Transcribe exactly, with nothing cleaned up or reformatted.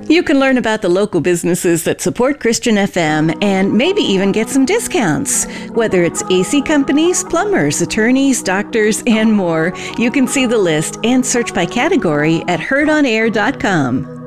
You can learn about the local businesses that support Christian F M and maybe even get some discounts. Whether it's A C companies, plumbers, attorneys, doctors, and more, you can see the list and search by category at heard on air dot com.